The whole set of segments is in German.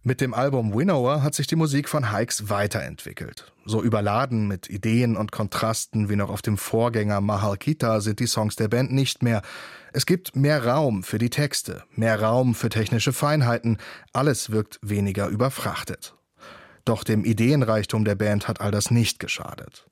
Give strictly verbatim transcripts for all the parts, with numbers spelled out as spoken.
Mit dem Album Winnower hat sich die Musik von Hykes weiterentwickelt. So überladen mit Ideen und Kontrasten wie noch auf dem Vorgänger Mahalkita sind die Songs der Band nicht mehr. Es gibt mehr Raum für die Texte, mehr Raum für technische Feinheiten. Alles wirkt weniger überfrachtet. Doch dem Ideenreichtum der Band hat all das nicht geschadet.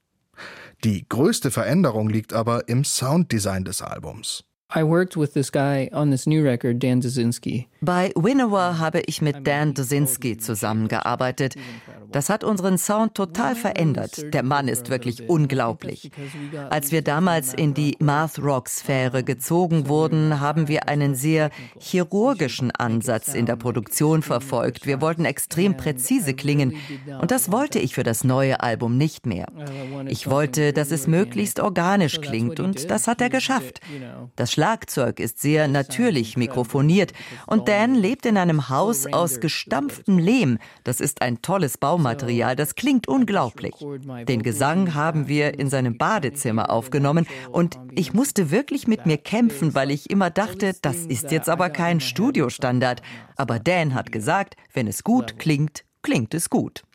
Die größte Veränderung liegt aber im Sounddesign des Albums. I worked with this guy on this new record, Dan Dzezinski. Bei Winnower habe ich mit Dan Dzezinski zusammengearbeitet. Das hat unseren Sound total verändert. Der Mann ist wirklich unglaublich. Als wir damals in die Math-Rock-Sphäre gezogen wurden, haben wir einen sehr chirurgischen Ansatz in der Produktion verfolgt. Wir wollten extrem präzise klingen. Und das wollte ich für das neue Album nicht mehr. Ich wollte, dass es möglichst organisch klingt. Und das hat er geschafft. Das Schlagzeug ist sehr natürlich mikrofoniert. Und Dan lebt in einem Haus aus gestampftem Lehm. Das ist ein tolles Baumaterial, das klingt unglaublich. Den Gesang haben wir in seinem Badezimmer aufgenommen und ich musste wirklich mit mir kämpfen, weil ich immer dachte, das ist jetzt aber kein Studiostandard. Aber Dan hat gesagt, wenn es gut klingt, klingt es gut.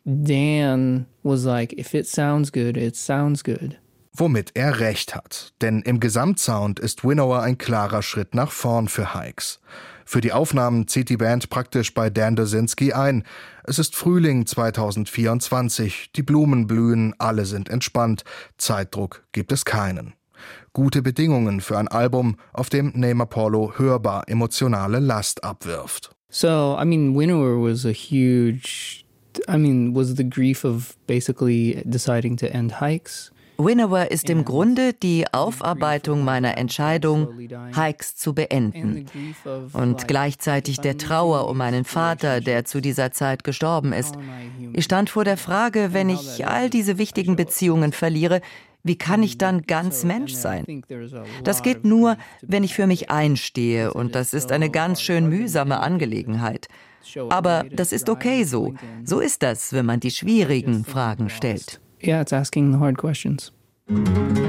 Dan was like, if it sounds good, it sounds good. Womit er recht hat, denn im Gesamtsound ist Winnower ein klarer Schritt nach vorn für Hykes. Für die Aufnahmen zieht die Band praktisch bei Dan Dzezinski ein. Es ist Frühling zweitausendvierundzwanzig, die Blumen blühen, alle sind entspannt, Zeitdruck gibt es keinen. Gute Bedingungen für ein Album, auf dem Name Apollo hörbar emotionale Last abwirft. So, I mean, Winnower was a huge, I mean, was the grief of basically deciding to end Hykes. Winnower ist im Grunde die Aufarbeitung meiner Entscheidung, Hykes zu beenden. Und gleichzeitig der Trauer um meinen Vater, der zu dieser Zeit gestorben ist. Ich stand vor der Frage, wenn ich all diese wichtigen Beziehungen verliere, wie kann ich dann ganz Mensch sein? Das geht nur, wenn ich für mich einstehe, und das ist eine ganz schön mühsame Angelegenheit. Aber das ist okay so. So ist das, wenn man die schwierigen Fragen stellt. Yeah, it's asking the hard questions.